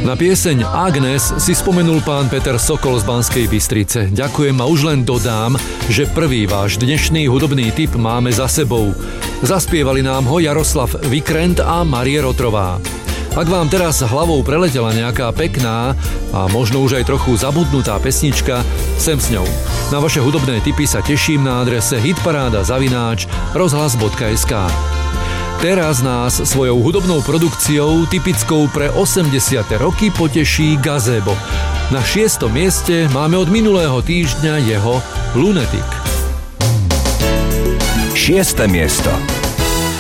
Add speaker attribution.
Speaker 1: Na pieseň Agnes si spomenul pán Peter Sokol z Banskej Bystrice. Ďakujem a už len dodám, že prvý váš dnešný hudobný tip máme za sebou. Zaspievali nám ho Jaroslav Vikrent a Marie Rotrová. Ak vám teraz hlavou preletela nejaká pekná a možno už aj trochu zabudnutá pesnička, sem s ňou. Na vaše hudobné tipy sa teším na adrese hitparáda@rozhlas.sk. Teraz nás svojou hudobnou produkciou typickou pre 80. roky poteší Gazebo. Na 6. mieste máme od minulého týždňa jeho Lunatic.
Speaker 2: 6. miesto.